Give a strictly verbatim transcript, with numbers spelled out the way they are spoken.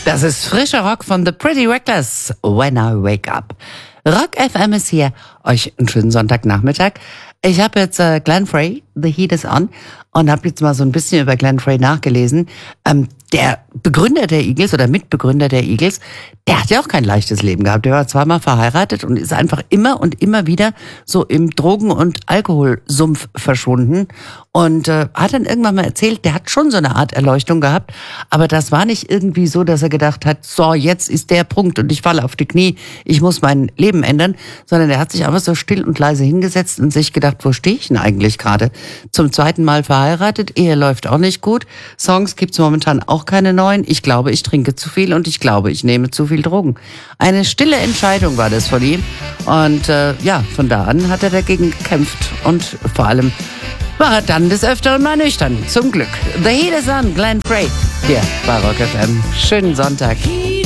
Das ist frischer Rock von The Pretty Reckless, When I Wake Up. Rock F M ist hier. Euch einen schönen Sonntagnachmittag. Ich habe jetzt äh, Glenn Frey, The Heat is On, und habe jetzt mal so ein bisschen über Glenn Frey nachgelesen. Ähm, der Begründer der Eagles oder Mitbegründer der Eagles, der hat ja auch kein leichtes Leben gehabt. Der war zweimal verheiratet und ist einfach immer und immer wieder so im Drogen- und Alkoholsumpf verschwunden. Und äh, hat dann irgendwann mal erzählt, der hat schon so eine Art Erleuchtung gehabt. Aber das war nicht irgendwie so, dass er gedacht hat, so, jetzt ist der Punkt und ich falle auf die Knie, ich muss mein Leben ändern. Sondern er hat sich einfach so still und leise hingesetzt und sich gedacht, wo stehe ich denn eigentlich gerade? Zum zweiten Mal verheiratet, Ehe läuft auch nicht gut. Songs gibt's momentan auch keine neuen. Ich glaube, ich trinke zu viel und ich glaube, ich nehme zu viel Drogen. Eine stille Entscheidung war das von ihm. Und äh, ja, von da an hat er dagegen gekämpft. Und vor allem war er dann des Öfteren mal nüchtern. Zum Glück. The Heat is On, Glenn Frey. Hier bei Rock F M. Schönen Sonntag.